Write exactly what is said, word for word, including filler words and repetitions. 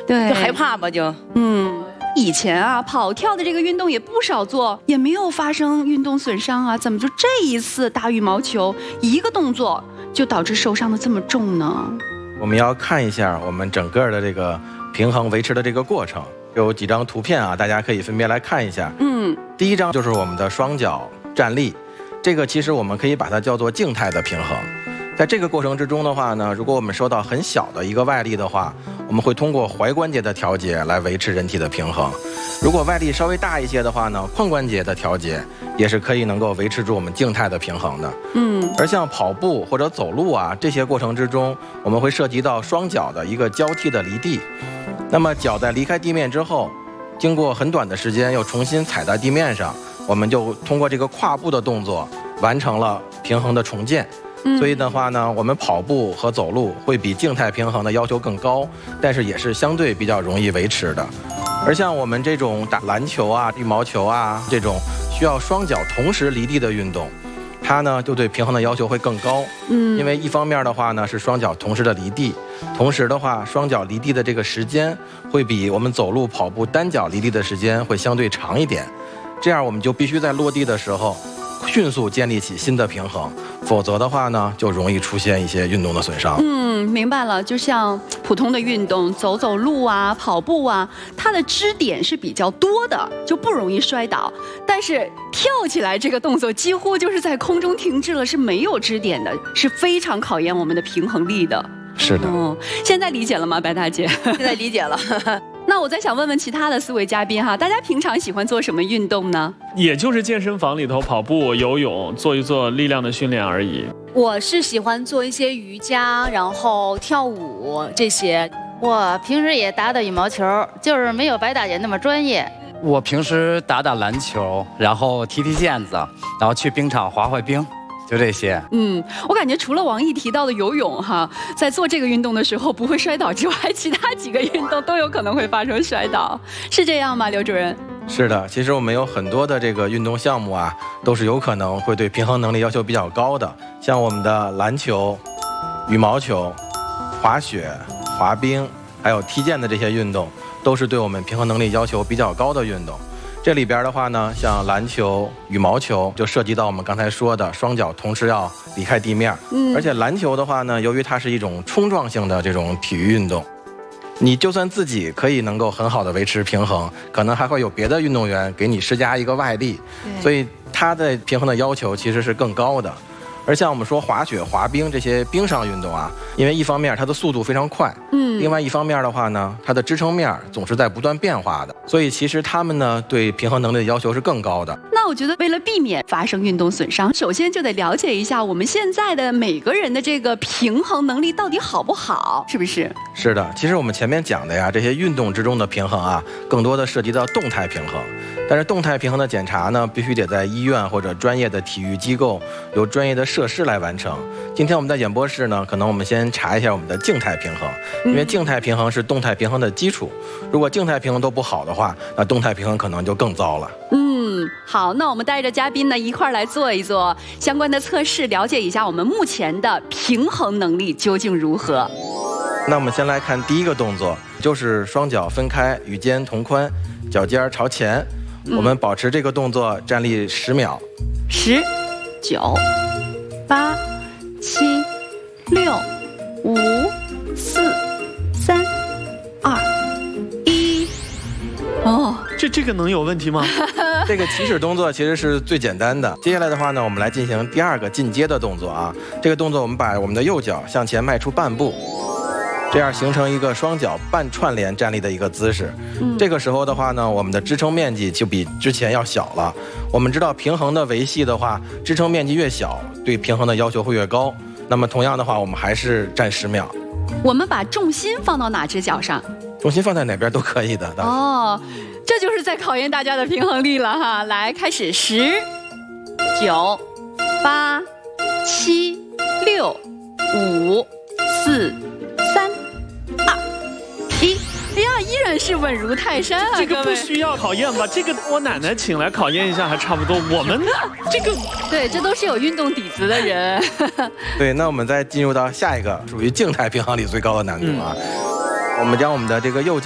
对， 就害怕吧就。 嗯，以前啊跑跳的这个运动也不少做，也没有发生运动损伤啊，怎么就这一次打羽毛球一个动作就导致受伤的这么重呢？ 我们要看一下我们整个的这个平衡维持的这个过程，有几张图片啊，大家可以分别来看一下。 嗯， 第一张就是我们的双脚站立，这个其实我们可以把它叫做静态的平衡。在这个过程之中的话呢，如果我们受到很小的一个外力的话，我们会通过踝关节的调节来维持人体的平衡。如果外力稍微大一些的话呢，髋关节的调节也是可以能够维持住我们静态的平衡的。 嗯， 而像跑步或者走路啊，这些过程之中，我们会涉及到双脚的一个交替的离地。那么脚在离开地面之后，经过很短的时间又重新踩在地面上，我们就通过这个跨步的动作完成了平衡的重建。所以的话呢，我们跑步和走路会比静态平衡的要求更高，但是也是相对比较容易维持的。而像我们这种打篮球啊、羽毛球啊这种需要双脚同时离地的运动，它呢就对平衡的要求会更高。嗯，因为一方面的话呢是双脚同时的离地，同时的话双脚离地的这个时间会比我们走路、跑步单脚离地的时间会相对长一点。这样我们就必须在落地的时候迅速建立起新的平衡，否则的话呢，就容易出现一些运动的损伤。 嗯，明白了。就像普通的运动，走走路啊、跑步啊，它的支点是比较多的，就不容易摔倒。但是跳起来这个动作，几乎就是在空中停滞了，是没有支点的，是非常考验我们的平衡力的。 是的。 哦，现在理解了吗，白大姐？ 现在理解了。 那我再想问问其他的四位嘉宾哈，大家平常喜欢做什么运动呢？ 也就是健身房里头跑步、游泳，做一做力量的训练而已。 我是喜欢做一些瑜伽，然后跳舞这些。 我平时也打打羽毛球，就是没有白大姐那么专业。 我平时打打篮球，然后踢踢毽子，然后去冰场滑滑冰。就这些。 嗯，我感觉除了王毅提到的游泳哈，在做这个运动的时候不会摔倒之外，其他几个运动都有可能会发生摔倒，是这样吗，刘主任？ 是的，其实我们有很多的这个运动项目啊，都是有可能会对平衡能力要求比较高的，像我们的篮球、羽毛球、滑雪、滑冰，还有踢毽的这些运动，都是对我们平衡能力要求比较高的运动。这里边的话呢，像篮球、羽毛球就涉及到我们刚才说的双脚同时要离开地面，嗯，而且篮球的话呢，由于它是一种冲撞性的这种体育运动，你就算自己可以能够很好的维持平衡，可能还会有别的运动员给你施加一个外力，所以它的平衡的要求其实是更高的。而像我们说滑雪、滑冰这些冰上运动啊，因为一方面它的速度非常快，嗯，另外一方面的话呢，它的支撑面总是在不断变化的，所以其实他们呢对平衡能力的要求是更高的。 那我觉得为了避免发生运动损伤，首先就得了解一下我们现在的每个人的这个平衡能力到底好不好，是不是？ 是的，其实我们前面讲的呀，这些运动之中的平衡啊，更多的涉及到动态平衡。但是动态平衡的检查呢，必须得在医院或者专业的体育机构由专业的设施来完成。今天我们在演播室呢，可能我们先查一下我们的静态平衡，因为静态平衡是动态平衡的基础。如果静态平衡都不好的话，那动态平衡可能就更糟了。 嗯，好，那我们带着嘉宾呢一块儿来做一做相关的测试，了解一下我们目前的平衡能力究竟如何。 那我们先来看第一个动作，就是双脚分开，与肩同宽，脚尖朝前。我们保持这个动作站立十秒。 十、九、八、七、六、五、四、三、二、一。 哦，这这个能有问题吗？ 这个起始动作其实是最简单的。接下来的话呢，我们来进行第二个进阶的动作啊。这个动作我们把我们的右脚向前迈出半步。这样形成一个双脚半串联站立的一个姿势。嗯、这个时候的话呢，我们的支撑面积就比之前要小了。我们知道平衡的维系的话，支撑面积越小，对平衡的要求会越高。那么同样的话，我们还是站十秒。 我们把重心放到哪只脚上？ 重心放在哪边都可以的。 哦，这就是在考验大家的平衡力了哈。来，开始，十、九、八、七、六、五、四、三、二、一。哎呀，依然是稳如泰山啊！ 这个不需要考验吧？这个我奶奶请来考验一下还差不多。我们这个对，这都是有运动底子的人。 对，那我们再进入到下一个属于静态平衡里最高的难度啊。嗯、我们将我们的这个右脚